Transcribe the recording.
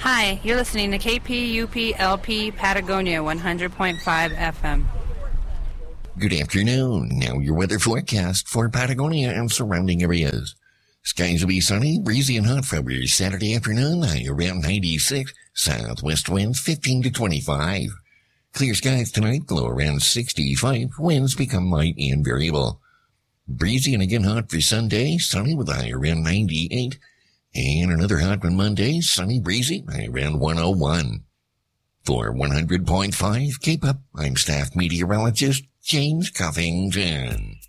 Hi, you're listening to KPUP-LP Patagonia 100.5 FM. Good afternoon. Now your weather forecast for Patagonia and surrounding areas. Skies will be sunny, breezy, and hot for your Saturday afternoon, high around 96, southwest winds 15 to 25. Clear skies tonight, low around 65, winds become light and variable. Breezy and again hot for Sunday, sunny with a high around 98, and another hot one Monday, sunny, breezy, high around 101. For 100.5 K-Pop, I'm staff meteorologist James Cuffington.